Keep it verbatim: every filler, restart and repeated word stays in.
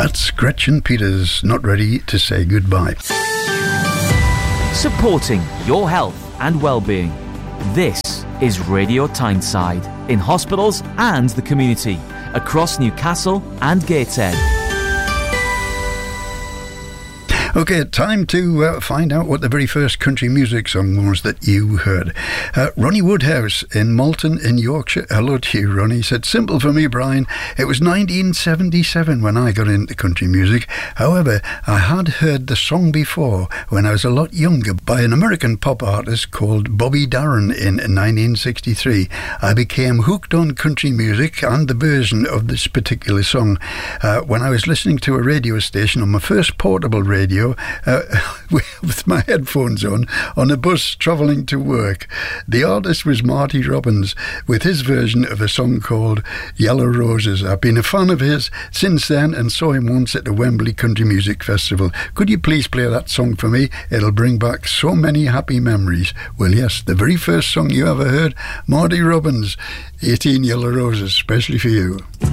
That's Gretchen Peters, Not Ready to Say Goodbye. Supporting your health and well-being. This is Radio Tyneside, in hospitals and the community, across Newcastle and Gateshead. Okay, time to uh, find out what the very first country music song was that you heard. Uh, Ronnie Woodhouse in Malton in Yorkshire. Hello to you, Ronnie. He said, simple for me, Brian. It was nineteen seventy-seven when I got into country music. However, I had heard the song before when I was a lot younger by an American pop artist called Bobby Darin in nineteen sixty-three. I became hooked on country music and the version of this particular song uh, when I was listening to a radio station on my first portable radio Uh, with my headphones on on a bus travelling to work. The artist was Marty Robbins with his version of a song called Yellow Roses. I've been a fan of his since then and saw him once at the Wembley Country Music Festival. Could you please play that song for me? It'll bring back so many happy memories. Well, yes, the very first song you ever heard, Marty Robbins, eighteen Yellow Roses, especially for you.